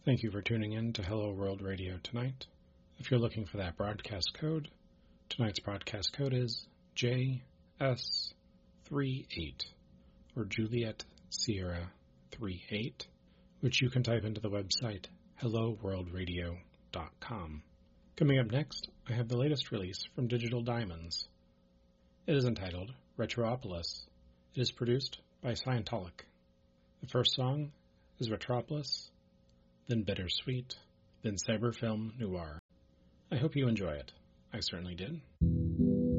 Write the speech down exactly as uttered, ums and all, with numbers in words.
Thank you for tuning in to Hello World Radio tonight. If you're looking for that broadcast code, tonight's broadcast code is J S thirty-eight, or Juliet Sierra thirty-eight, which you can type into the website hello world radio dot com. Coming up next, I have the latest release from Digital Diamonds. It is entitled Retropolis. It is produced by Scientolic. The first song is Retropolis, then Bittersweet, then Cyberfilm Noir. I hope you enjoy it. I certainly did.